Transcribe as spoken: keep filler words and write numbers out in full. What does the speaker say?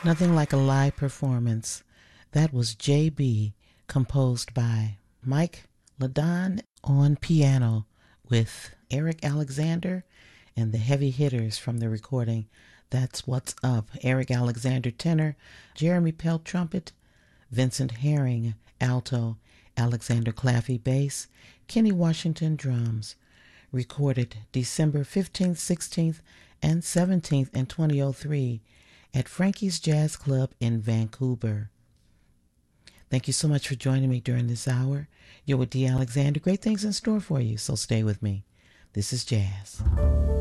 Nothing like a live performance. That was J B, composed by Mike Ladon on piano with Eric Alexander and the heavy hitters from the recording That's What's Up. Eric Alexander tenor, Jeremy Pelt trumpet, Vincent Herring alto, Alexander Claffey bass, Kenny Washington drums. Recorded December fifteenth, sixteenth, and seventeenth in two thousand three at Frankie's Jazz Club in Vancouver. Thank you so much for joining me during this hour. You're with Dee Alexander. Great things in store for you, so stay with me. This is Jazz.